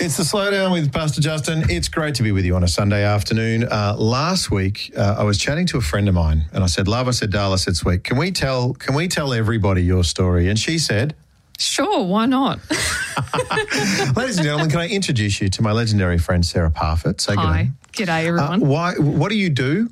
It's the Slowdown with Pastor Justin. It's great to be with you on a Sunday afternoon. Last week, I was chatting to a friend of mine, and I said, "Love," I said, "Darl," I said, "Sweet, can we tell everybody your story?" And she said, "Sure, why not?" Ladies and gentlemen, can I introduce you to my legendary friend Sarah Parfitt? Say Hi, g'day everyone. What do you do?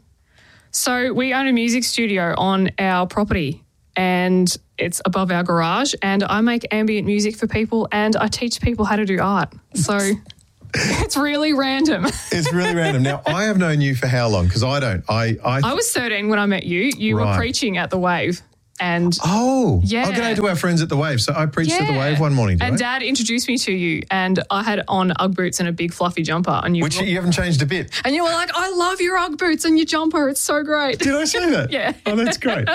So we own a music studio on our property, and it's above our garage, and I make ambient music for people, and I teach people how to do art. So it's really random. It's really random. Now, I have known you for how long? Because I don't. I was 13 when I met you. You were preaching at the Wave. And yeah. G'day to our friends at the Wave. So I preached at the Wave one morning, and Dad introduced me to you, and I had on Ugg boots and a big fluffy jumper. And which you haven't changed a bit. And you were like, "I love your Ugg boots and your jumper. It's so great." Did I say that? Yeah. Oh, that's great.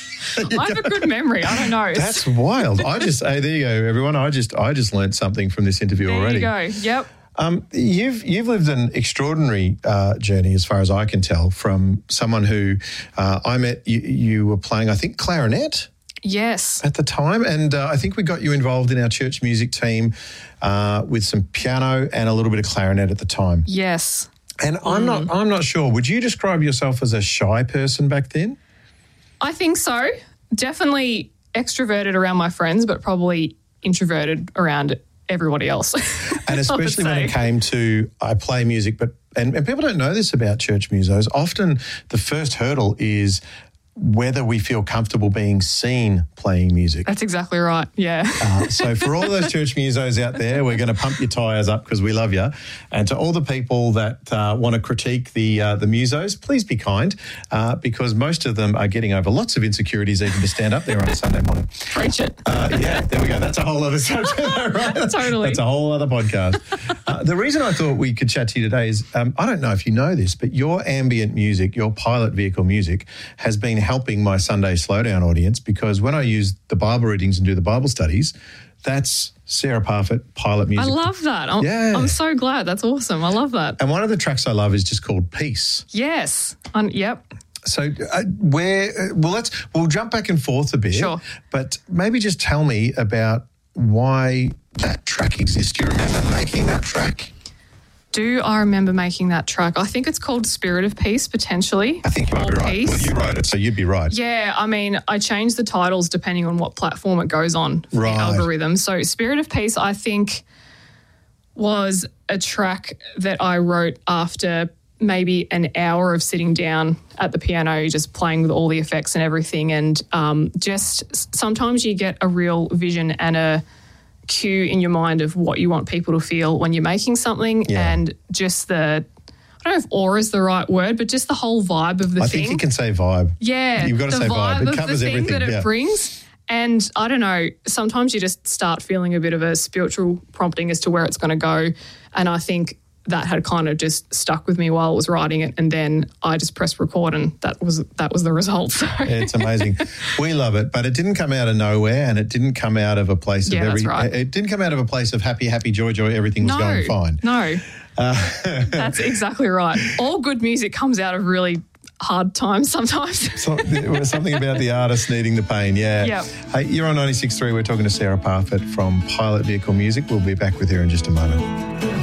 I have a good memory. I don't know. That's wild. Hey, there you go, everyone. I just learned something from this interview already. There you go. Yep. You've lived an extraordinary journey, as far as I can tell, from someone who I met. You were playing, I think, clarinet. Yes. At the time, and I think we got you involved in our church music team with some piano and a little bit of clarinet at the time. Yes. And I'm not sure. Would you describe yourself as a shy person back then? I think so. Definitely extroverted around my friends, but probably introverted around everybody else. And especially when it came to, I play music, but and people don't know this about church musos. Often the first hurdle is whether we feel comfortable being seen playing music. That's exactly right, yeah. So for all those church musos out there, we're going to pump your tyres up because we love you. And to all the people that want to critique the musos, please be kind because most of them are getting over lots of insecurities even to stand up there on a Sunday morning. Preach it. Yeah, there we go. That's a whole other subject, right? Totally. That's a whole other podcast. The reason I thought we could chat to you today is, I don't know if you know this, but your ambient music, your pilot vehicle music, has been helping my Sunday Slowdown audience because when I use the Bible readings and do the Bible studies, that's Sarah Parfitt pilot music. I love that. I'm so glad. That's awesome. I love that. And one of the tracks I love is just called Peace. Yes. Yep. So we'll jump back and forth a bit. Sure. But maybe just tell me about why that track exists. Do you remember making that track? Do I remember making that track? I think it's called Spirit of Peace, potentially. I think you might be right. Well, you wrote it, so you'd be right. Yeah, I mean, I change the titles depending on what platform it goes on for the algorithm. So Spirit of Peace, I think, was a track that I wrote after maybe an hour of sitting down at the piano, just playing with all the effects and everything. And just sometimes you get a real vision and a cue in your mind of what you want people to feel when you're making something, and just I don't know if aura is the right word, but just the whole vibe of the thing. I think you can say vibe. Yeah. You've got to say vibe. It covers everything. The thing that it brings. And I don't know, sometimes you just start feeling a bit of a spiritual prompting as to where it's going to go. And I think that had kind of just stuck with me while I was writing it, and then I just pressed record, and that was the result. So. It's amazing. We love it, but it didn't come out of nowhere, and it didn't come out of a place of that's right. It didn't come out of a place of happy, joy. Everything was going fine. No, that's exactly right. All good music comes out of really hard times sometimes. Something about the artist needing the pain, yeah. Yep. Hey, you're on 96.3. We're talking to Sarah Parfitt from Pilot Vehicle Music. We'll be back with her in just a moment.